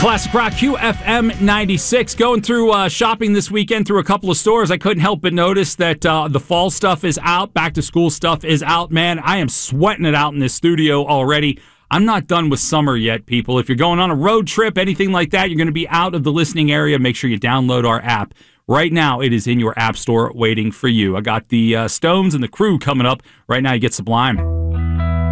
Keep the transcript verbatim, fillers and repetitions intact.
Classic Rock Q F M ninety-six. Going through uh, shopping this weekend through a couple of stores, I couldn't help but notice that uh, the fall stuff is out, back to school stuff is out. Man, I am sweating it out in this studio already. I'm not done with summer yet, people. If you're going on a road trip, anything like that, you're going to be out of the listening area, make sure you download our app. Right now, it is in your app store waiting for you. I got the uh, Stones and the Crew coming up. Right now, you get Sublime.